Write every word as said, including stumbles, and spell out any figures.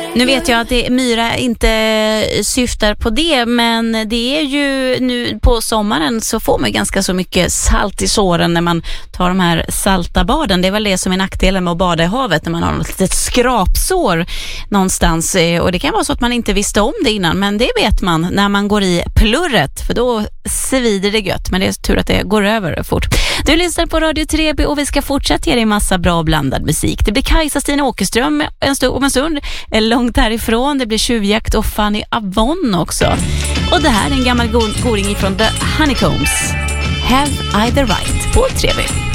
Nu vet jag att det, Myra inte syftar på det, men det är ju nu på sommaren så får man ganska så mycket salt i såren när man tar de här salta baden. Det är väl det som är nackdelen med att bada i havet, när man har något litet skrapsår någonstans, och det kan vara så att man inte visste om det innan, men det vet man när man går i plurret, för då svider det gött, men det är tur att det går över fort. Du lyssnar på Radio tre B och vi ska fortsätta ge dig massa bra blandad musik. Det blir Kajsa Stina Åkerström en stund, om en stund, långt härifrån. Det blir Tjuvjakt och Fanny Avon också. Och det här är en gammal goding från The Honeycombs. Have I the right på tre B.